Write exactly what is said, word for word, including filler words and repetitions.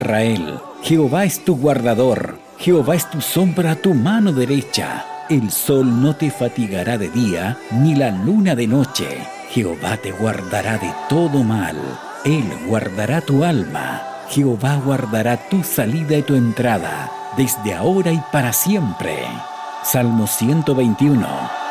Israel. Jehová es tu guardador, Jehová es tu sombra a tu mano derecha. El sol no te fatigará de día, ni la luna de noche. Jehová te guardará de todo mal. Él guardará tu alma. Jehová guardará tu salida y tu entrada, desde ahora y para siempre. Salmo ciento veintiuno.